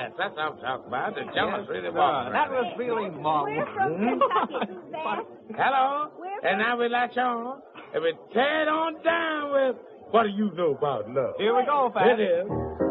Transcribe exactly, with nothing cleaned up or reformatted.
Yes, that's what I'm talking about. The jealous really walking. That was feeling mum. We're from Kentucky, Suzanne. Hello? We're And now we latch on. And we tear it on down with what do you know about love? Here we go, Fat. It is.